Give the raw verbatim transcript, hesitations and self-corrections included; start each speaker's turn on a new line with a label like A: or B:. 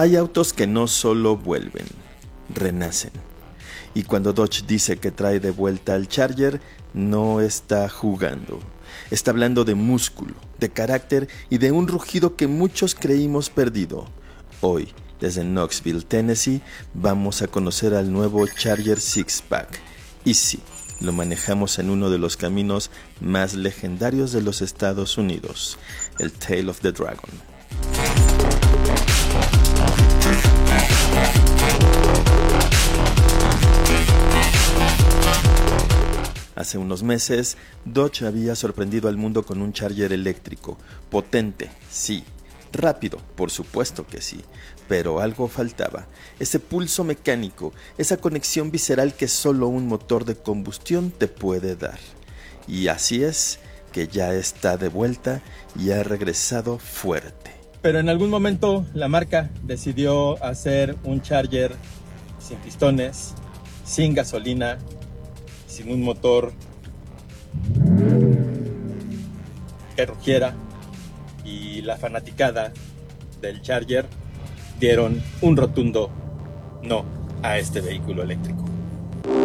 A: Hay autos que no solo vuelven, renacen. Y cuando Dodge dice que trae de vuelta al Charger, no está jugando. Está hablando de músculo, de carácter y de un rugido que muchos creímos perdido. Hoy, desde Knoxville, Tennessee, vamos a conocer al nuevo Charger Six Pack. Y sí, lo manejamos en uno de los caminos más legendarios de los Estados Unidos, el Tail of the Dragon. Hace unos meses, Dodge había sorprendido al mundo con un Charger eléctrico, potente, sí, rápido, por supuesto que sí, pero algo faltaba, ese pulso mecánico, esa conexión visceral que solo un motor de combustión te puede dar. Y así es que ya está de vuelta y ha regresado fuerte.
B: Pero en algún momento la marca decidió hacer un Charger sin pistones, sin gasolina, sin un motor que rugiera, y la fanaticada del Charger dieron un rotundo no a este vehículo eléctrico.